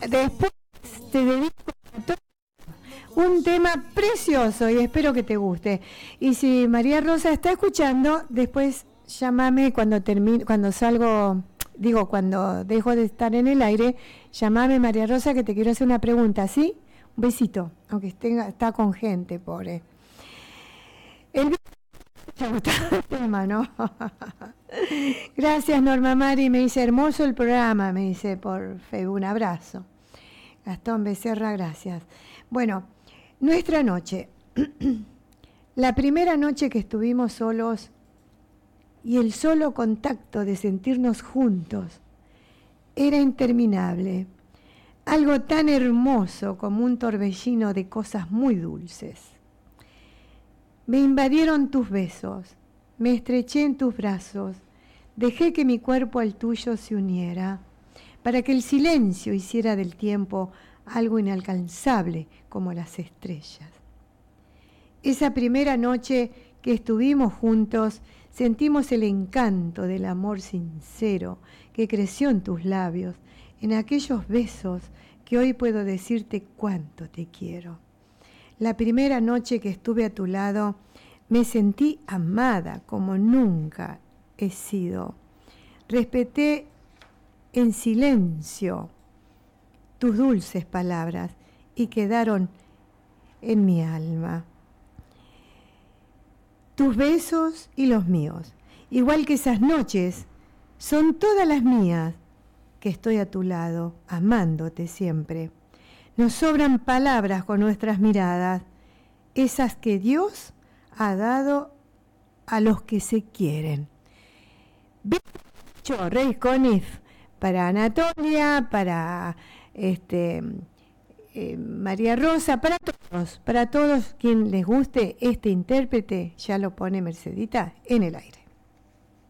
Después te dedico a todo un tema precioso y espero que te guste. Y si María Rosa está escuchando, después llámame cuando termine, cuando salgo, digo, cuando dejo de estar en el aire, llámame María Rosa que te quiero hacer una pregunta, ¿sí? Un besito, aunque está con gente, pobre. ¿Te gustó el tema, no? Gracias Norma Mari, me dice hermoso el programa, me dice por Facebook, un abrazo. Gastón Becerra, gracias. Bueno, nuestra noche, la primera noche que estuvimos solos y el solo contacto de sentirnos juntos era interminable, algo tan hermoso como un torbellino de cosas muy dulces. Me invadieron tus besos, me estreché en tus brazos, dejé que mi cuerpo al tuyo se uniera, para que el silencio hiciera del tiempo algo inalcanzable como las estrellas. Esa primera noche que estuvimos juntos, sentimos el encanto del amor sincero que creció en tus labios, en aquellos besos que hoy puedo decirte cuánto te quiero. La primera noche que estuve a tu lado, me sentí amada como nunca he sido. Respeté en silencio tus dulces palabras y quedaron en mi alma. Tus besos y los míos, igual que esas noches, son todas las mías, que estoy a tu lado, amándote siempre. Nos sobran palabras con nuestras miradas, esas que Dios ha dado a los que se quieren. Beso, Rey Conif, para Anatolia, para María Rosa, para todos quien les guste este intérprete, ya lo pone Mercedita en el aire.